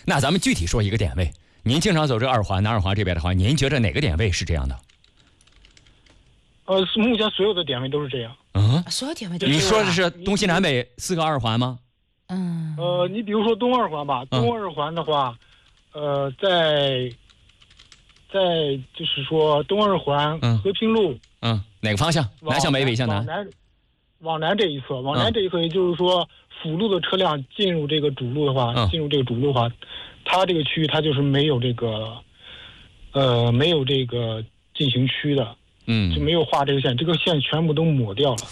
那咱们具体说一个点位，您经常走这个二环、南二环这边的话，您觉得哪个点位是这样的？ 目前所有的点位都是这样。 所有点位都是。 你说的是东西南北4个二环吗？ 你比如说东二环吧，东二环的话，在就是说东二环和平路， 哪个方向？南向北，北向南？ 往南这一侧，也就是说辅路的车辆进入这个主路的话，它这个区域它就是没有这个进行区的，就没有画这个线，这个线全部都抹掉了。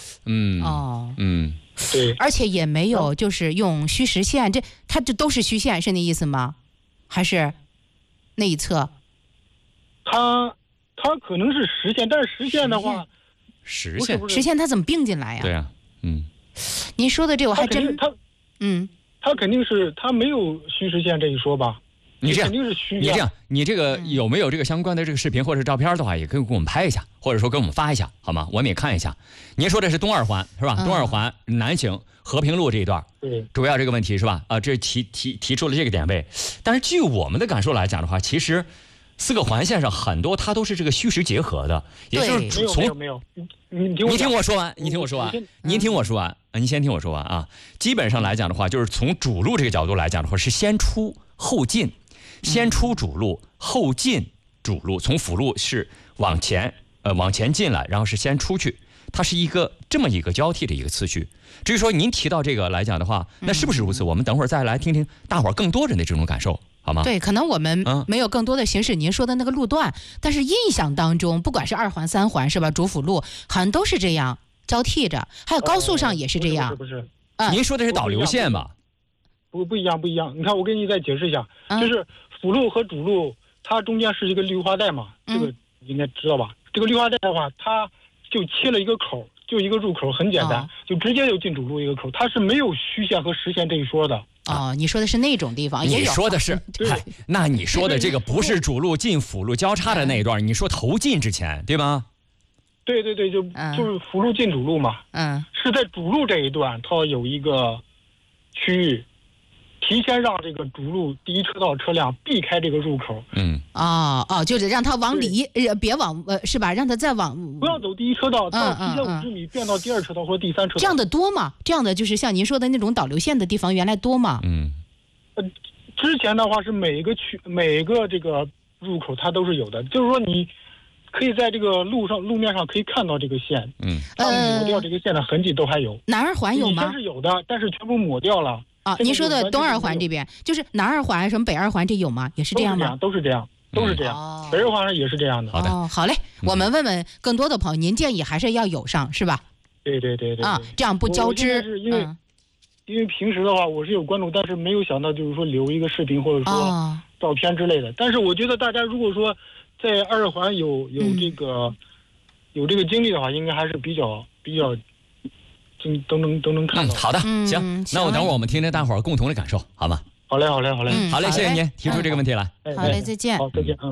对， 而且也没有就是用虚实线，它这都是虚线，是那意思吗？还是那一侧？ 它可能是实线，但是实线的话， 实线它怎么并进来呀？ 对啊， 您说的这我还真它肯定是它没有虚实线这一说吧？ 你这样，你这个有没有这个相关的这个视频或者照片的话，也可以给我们拍一下，或者说给我们发一下，好吗？我们也看一下。您说的是东二环是吧？东二环南行和平路这一段， 对， 主要这个问题是吧？这提出了这个点位，但是据我们的感受来讲的话，其实4个环线上很多它都是这个虚实结合的，也就是从没有， 您听我说完，您先听我说完啊。基本上来讲的话，就是从主路这个角度来讲的话，是先出后进。先出主路，后进主路，从辅路是往前进来，然后是先出去，它是这么一个交替的一个次序。至于说您提到这个来讲的话，那是不是如此？我们等会儿再来听听大伙儿更多人的这种感受，好吗？ 对，可能我们没有更多的行驶您说的那个路段，但是印象当中，不管是2环、3环是吧，主辅路好像都是这样交替着，还有高速上也是这样。 不是， 您说的是导流线吧？ 不一样。你看，我给你再解释一下，就是辅路和主路，它中间是一个绿化带嘛，这个应该知道吧？这个绿化带的话，它就切了一个口，就一个入口，很简单，就直接就进主路一个口，它是没有虚线和实线这一说的。 你说的是那种地方，也有。 你说的是，那你说的这个不是主路进辅路交叉的那一段，你说头进之前，对吗？ 对，就是辅路进主路嘛。是在主路这一段，它有一个区域。提前让这个主路第一车道车辆避开这个入口。 就是让他往里，别往是吧？让他再往不要走第一车道，到提前50米变到第2车道或第3车道。 这样的多吗？这样的就是像您说的那种导流线的地方，原来多吗？ 之前的话是每个这个入口它都是有的，就是说你可以在这个路面上可以看到这个线。它抹掉这个线的痕迹都还有。 南二环有吗？ 以前是有的，但是全部抹掉了。 您说的东二环这边，就是南二环什么北二环这有吗？也是这样吗？ 都是这样。北二环也是这样的。 好嘞，我们问问更多的朋友，您建议还是要有上是吧？ 对。 这样不交织。 是因为平时的话我是有关注，但是没有想到就是说留一个视频或者说照片之类的。但是我觉得大家如果说在二环有这个经历的话，应该还是比较都能看到。 好的，行，那我等会儿我们听听大伙儿共同的感受，好吗？ 好嘞， 谢谢您提出这个问题来。 好嘞，再见。 好，再见。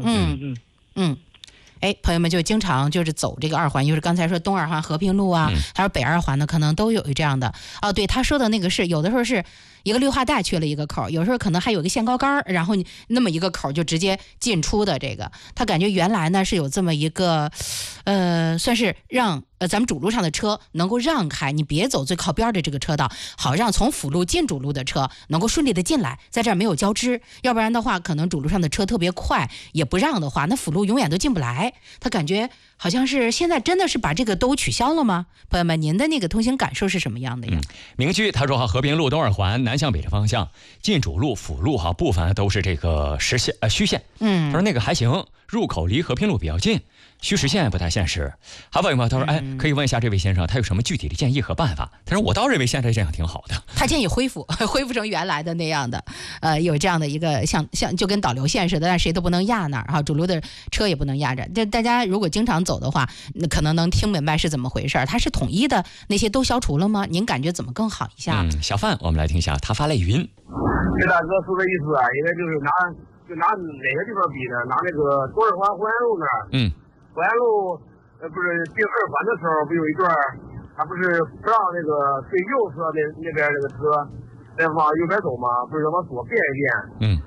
朋友们就经常就是走这个二环，就是刚才说东二环和平路啊，还有北二环呢，可能都有这样的。对，他说的那个是有的时候是一个绿化带缺了一个口，有时候可能还有个限高杆，然后那么一个口就直接进出的这个。他感觉原来呢是有这么一个，算是让咱们主路上的车能够让开，你别走最靠边的这个车道，好让从辅路进主路的车能够顺利的进来，在这儿没有交织。要不然的话，可能主路上的车特别快，也不让的话，那辅路永远都进不来。他感觉好像是现在真的是把这个都取消了吗？朋友们，您的那个通行感受是什么样的呀？ 明居他说和平路东二环南向北的方向进主路辅路部分都是这个虚线。他说那个还行，入口离和平路比较近，虚实线不太现实。还有朋友他说可以问一下这位先生他有什么具体的建议和办法。他说我倒认为现在这样挺好的。 他建议恢复成原来的那样的，有这样的一个像就跟导流线似的，但谁都不能压那儿主流的车也不能压着。大家如果经常走的话，那可能能听明白是怎么回事。它是统一的，那些都消除了吗？您感觉怎么更好一下？ 小范，我们来听一下他发来语音。 这大哥说的意思应该就是拿哪个地方比呢？拿那个东二环淮安路那儿。淮安路不是进二环的时候，不有一段他不是不让那个最右侧那边那个车再往右边走吗？不是要往左变一变。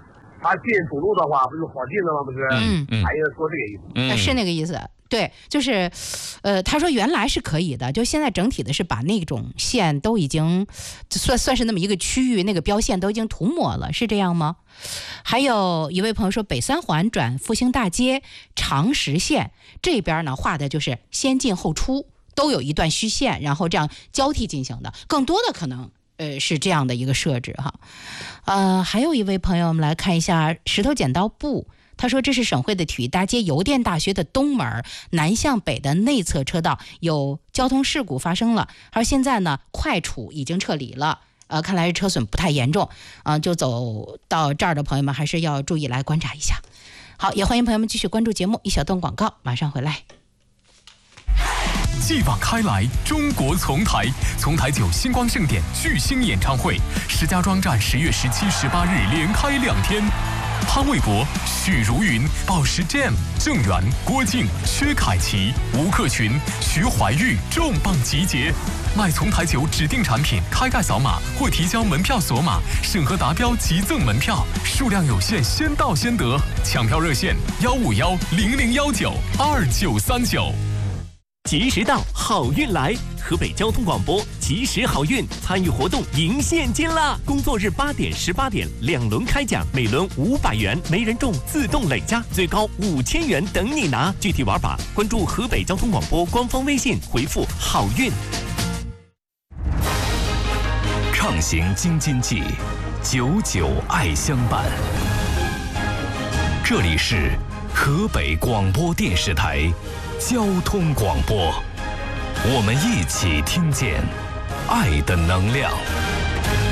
他进主路的话不是好进的吗？不是，他也说这个意思， 是那个意思。对，就是，他说原来是可以的，就现在整体的是把那种线都已经算是那么一个区域，那个标线都已经涂抹了，是这样吗？还有一位朋友说，北三环转复兴大街长实线这边呢，画的就是先进后出，都有一段虚线，然后这样交替进行的，更多的可能是这样的一个设置哈。还有一位朋友，我们来看一下石头剪刀布。他说这是省会的体育大街邮电大学的东门南向北的内侧车道有交通事故发生了，而现在呢快处已经撤离了，看来是车损不太严重，就走到这儿的朋友们还是要注意来观察一下。好，也欢迎朋友们继续关注节目，一小段广告马上回来。 继往开来，中国丛台9星光盛典巨星演唱会，石家庄站10月17、18日连开2天。潘玮柏、许茹芸、宝石 Jam、郑源、郭靖、薛凯琪、吴克群、徐怀钰重磅集结。买丛台酒指定产品，开盖扫码或提交门票锁码，审核达标即赠门票，数量有限，先到先得。抢票热线15100192939。 及时到，好运来！河北交通广播及时好运参与活动赢现金啦！工作日8点、18点2轮开奖，每轮500元，没人中自动累加，最高5000元等你拿。具体玩法关注河北交通广播官方微信，回复好运。 畅行京津冀，99爱相伴。这里是河北广播电视台交通广播，我们一起听见爱的能量。